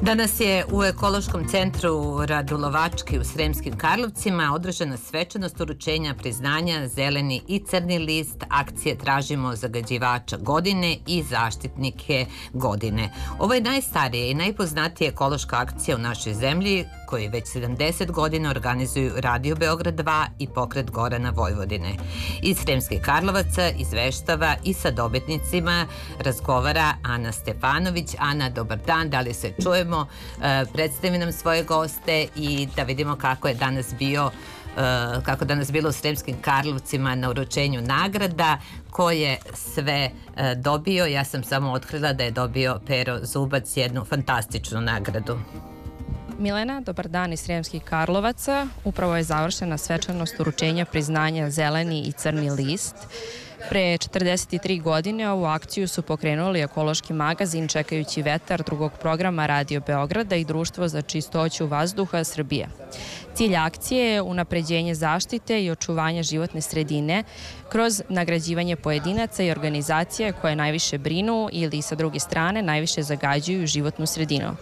Danas je u Ekološkom centru Radulovački u Sremskim Karlovcima održana svečanost uručenja priznanja Zeleni i crni list akcije Tražimo zagađivača godine i zaštitnike godine. Ovo je najstarija i najpoznatija ekološka akcija u našoj zemlji koju već 70 godina organizuju Radio Beograd 2 i Pokret Gorana Vojvodine. Iz Sremskih Karlovaca izveštava i sa dobitnicima razgovara Ana Stefanović. Ana, dobar dan, da li se čujemo? Predstavi nam svoje goste i da vidimo kako danas bilo u Sremskim Karlovcima na uručenju nagrada, ko je sve dobio. Ja sam samo otkrila da je dobio Pero Zubac jednu fantastičnu nagradu. Milena, dobar dan iz Sremskih Karlovaca. Upravo je završena svečanost uručenja priznanja Zeleni i crni list. Pre 43 godine ovu akciju su pokrenuli Ekološki magazin Čekajući vetar drugog programa Radio Beograda i Društvo za čistoću vazduha Srbije. Cilj akcije je unapređenje zaštite i očuvanja životne sredine kroz nagrađivanje pojedinaca i organizacija koje najviše brinu ili sa druge strane najviše zagađuju životnu sredinu.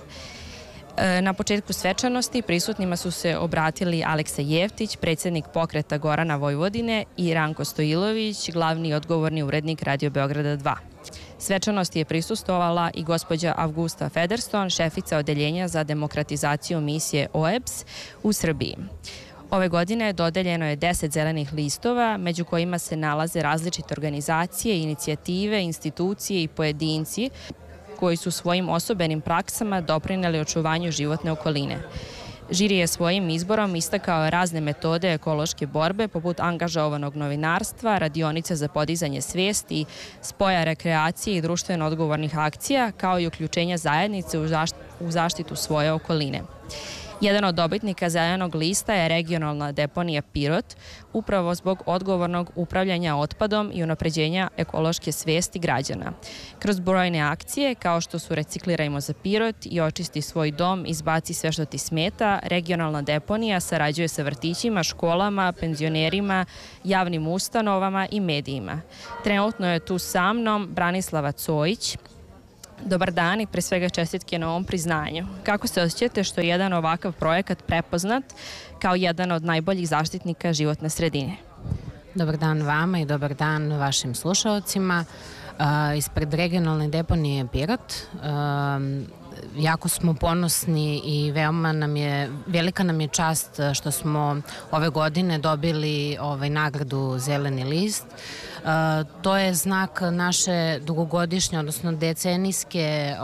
Na početku svečanosti prisutnima su se obratili Aleksa Jeftić, predsjednik Pokreta Gorana Vojvodine, i Ranko Stojilović, glavni i odgovorni urednik Radio Beograda 2. Svečanosti je prisustvovala i gospođa Avgusta Federston, šefica odeljenja za demokratizaciju misije OEBS u Srbiji. Ove godine dodeljeno je 10 zelenih listova, među kojima se nalaze različite organizacije, inicijative, institucije i pojedinci koji su svojim osobenim praksama doprineli očuvanju životne okoline. Žiri je svojim izborom istakao razne metode ekološke borbe, poput angažovanog novinarstva, radionica za podizanje svijesti, spoja rekreacije i društveno odgovornih akcija, kao i uključenja zajednice u zaštitu svoje okoline. Jedan od dobitnika zelenog lista je regionalna deponija Pirot, upravo zbog odgovornog upravljanja otpadom i unapređenja ekološke svijesti građana. Kroz brojne akcije, kao što su Reciklirajmo za Pirot i Očisti svoj dom, izbaci sve što ti smeta, regionalna deponija sarađuje sa vrtićima, školama, penzionerima, javnim ustanovama i medijima. Trenutno je tu sa mnom Branislava Cojić. Dobar dan i pre svega čestitke na ovom priznanju. Kako se osjećate što je jedan ovakav projekat prepoznat kao jedan od najboljih zaštitnika životne sredine? Dobar dan vama i dobar dan vašim slušalcima. Ispred regionalne deponije Pirot jako smo ponosni i velika nam je čast što smo ove godine dobili nagradu Zeleni list. To je znak naše dugogodišnje, odnosno decenijske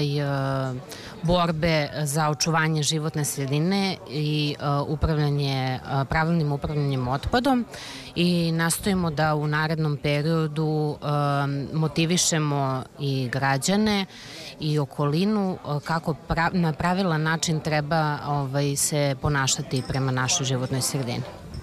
borbe za očuvanje životne sredine i pravilnim upravljanjem otpadom, i nastojimo da u narednom periodu motivišemo i građane i okolinu kako na pravilan način treba se ponašati prema našoj životnoj sredini.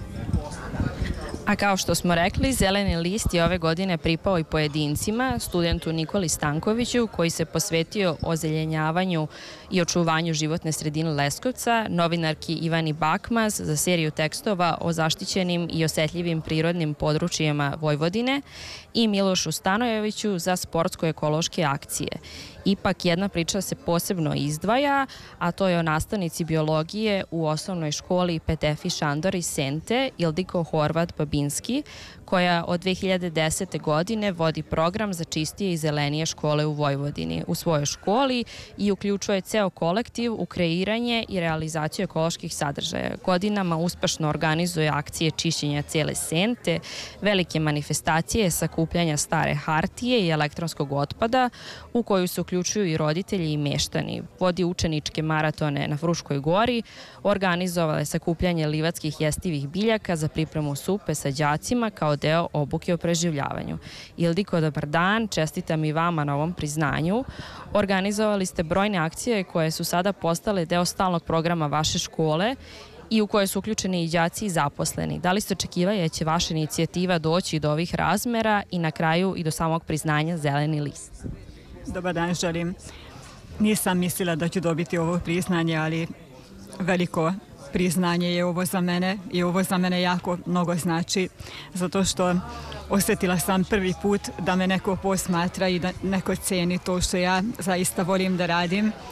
A kao što smo rekli, Zeleni list je ove godine pripao i pojedincima, studentu Nikoli Stankoviću, koji se posvetio ozeljenjavanju i očuvanju životne sredine Leskovca, novinarki Ivani Bakmaz za seriju tekstova o zaštićenim i osetljivim prirodnim područjima Vojvodine i Milošu Stanojeviću za sportsko-ekološke akcije. Ipak jedna priča se posebno izdvaja, a to je o nastavnici biologije u osnovnoj školi Petefi Šandor iz Sente, Ildiko Horvat Babinski, koja od 2010. godine vodi program za čistije i zelenije škole u Vojvodini u svojoj školi i uključuje ceo kolektiv u kreiranje i realizaciju ekoloških sadržaja. Godinama uspešno organizuje akcije čišćenja cijele Sente, velike manifestacije sakupljanja stare hartije i elektronskog otpada, u koju se uključuju i roditelji i meštani. Vodi učeničke maratone na Fruškoj gori, organizovala je sakupljanje livatskih jestivih biljaka za pripremu supe sa đacima kao deo obuke o preživljavanju. Ildiko, dobar dan, čestitam i vama na ovom priznanju. Organizovali ste brojne akcije koje su sada postale deo stalnog programa vaše škole i u koje su uključeni i đaci i zaposleni. Da li ste očekivali da će vaša inicijativa doći do ovih razmera i na kraju i do samog priznanja Zeleni list? Dobar dan, želim. Nisam mislila da ću dobiti ovo priznanje, ali veliko priznanje je ovo za mene i ovo za mene jako mnogo znači, zato što osjetila sam prvi put da me neko posmatra i da neko ceni to što ja zaista volim da radim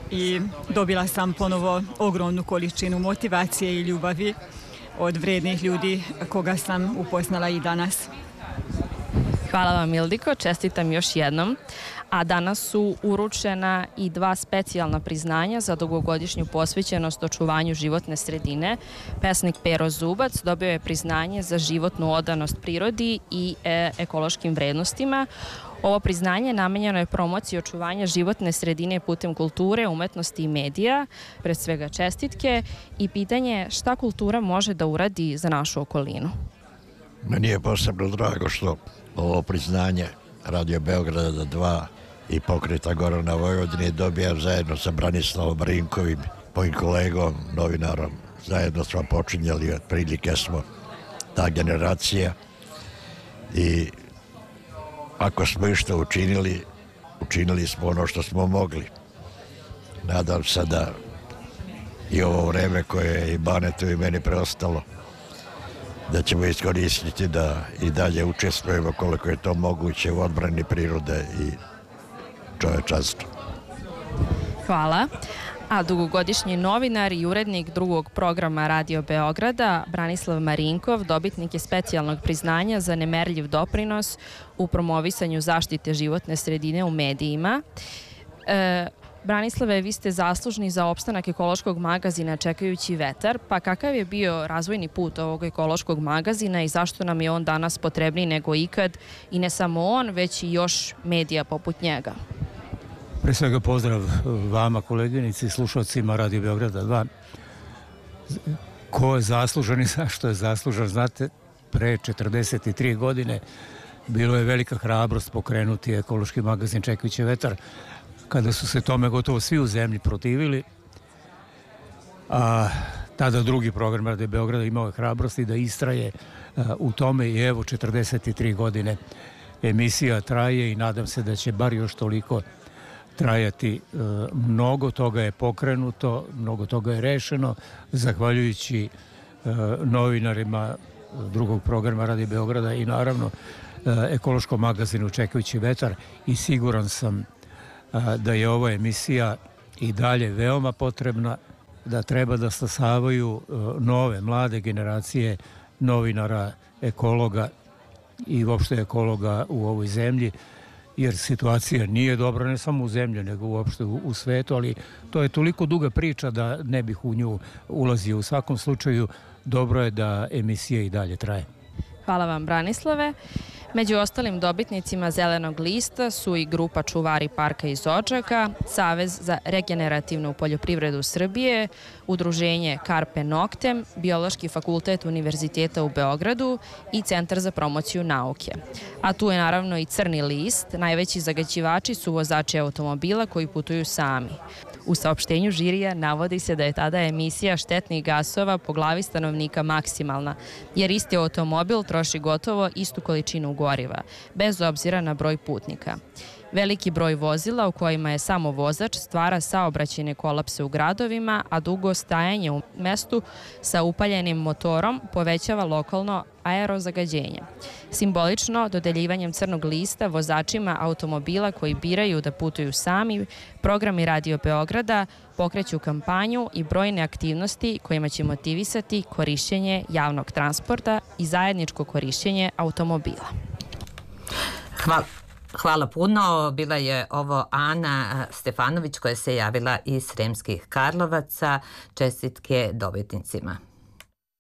i dobila sam ponovo ogromnu količinu motivacije i ljubavi od vrednih ljudi koga sam upoznala i danas. Hvala vam, Ildiko, čestitam još jednom. A danas su uručena i 2 specijalna priznanja za dugogodišnju posvećenost očuvanju životne sredine. Pesnik Pero Zubac dobio je priznanje za životnu odanost prirodi i ekološkim vrednostima. Ovo priznanje namenjeno je promociji očuvanja životne sredine putem kulture, umetnosti i medija, pred svega čestitke, i pitanje je šta kultura može da uradi za našu okolinu. Meni je posebno drago što ovo priznanje Radio Beograda 2 i Pokreta Gorana Vojvodine dobija zajedno sa Branislavom Marinkovim, mojim kolegom, novinarom. Zajedno smo počinjali, otprilike smo ta generacija, i ako smo išta učinili, učinili smo ono što smo mogli. Nadam se da i ovo vreme koje je i Banetu i meni preostalo, da ćemo iskoristiti da i dalje učestvujemo koliko je to moguće u odbrani prirode i čovečanstva. Hvala. A dugogodišnji novinar i urednik drugog programa Radio Beograda, Branislav Marinkov, dobitnik je specijalnog priznanja za nemerljiv doprinos u promovisanju zaštite životne sredine u medijima. Branislave, vi ste zaslužni za opstanak ekološkog magazina Čekajući vetar, pa kakav je bio razvojni put ovog ekološkog magazina i zašto nam je on danas potrebniji nego ikad, i ne samo on, već i još medija poput njega? Pre svega pozdrav vama, koleginici i slušalcima Radio Beograda 2. Ko je zaslužan i zašto je zaslužan? Znate, pre 43 godine bilo je velika hrabrost pokrenuti ekološki magazin Čekajući vetar, kada su se tome gotovo svi u zemlji protivili, a tada drugi program Radio Beograda imao je hrabrosti da istraje u tome, i evo 43 godine emisija traje i nadam se da će bar još toliko trajati. Mnogo toga je pokrenuto, mnogo toga je rešeno, zahvaljujući novinarima drugog programa Radio Beograda i naravno ekološkom magazinu Čekajući vetar, i siguran sam da je ova emisija i dalje veoma potrebna, da treba da stasavaju nove, mlade generacije novinara, ekologa i uopšte ekologa u ovoj zemlji, jer situacija nije dobra ne samo u zemlji, nego uopšte u svetu, ali to je toliko duga priča da ne bih u nju ulazio. U svakom slučaju, dobro je da emisija i dalje traje. Hvala vam, Branislave. Među ostalim dobitnicima Zelenog lista su i grupa Čuvari parka iz Odžaka, Savez za regenerativnu poljoprivredu Srbije, Udruženje Carpe Noctem, Biološki fakultet Univerziteta u Beogradu i Centar za promociju nauke. A tu je naravno i Crni list. Najveći zagađivači su vozači automobila koji putuju sami. U saopštenju žirija navodi se da je tada emisija štetnih gasova po glavi stanovnika maksimalna, jer isti automobil troši gotovo istu količinu goriva, bez obzira na broj putnika. Veliki broj vozila u kojima je samo vozač stvara saobraćajne kolapse u gradovima, a dugo stajanje u mestu sa upaljenim motorom povećava lokalno aerozagađenje. Simbolično, dodeljivanjem crnog lista vozačima automobila koji biraju da putuju sami, programi Radio Beograda pokreću kampanju i brojne aktivnosti kojima će motivisati korišćenje javnog transporta i zajedničko korišćenje automobila. Hvala puno. Bila je ovo Ana Stefanović koja se javila iz Sremskih Karlovaca. Čestitke dobitnicima.